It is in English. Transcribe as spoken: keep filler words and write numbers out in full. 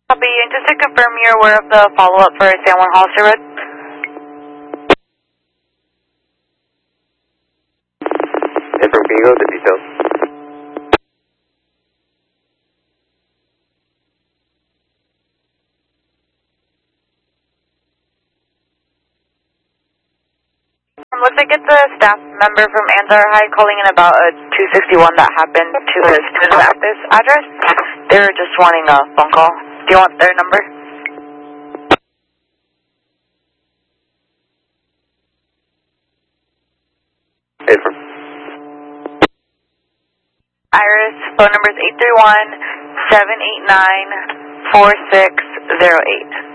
Copy, and just to confirm you're aware of the follow-up for San Juan Hollister Road? April, can you go with the details? Um, looks like it's a staff member from Anzar High calling in about a two sixty-one that happened to the student at this address. They're just wanting a phone call. Do you want their number? April. Iris, phone number is eight three one, seven eight nine, four six zero eight.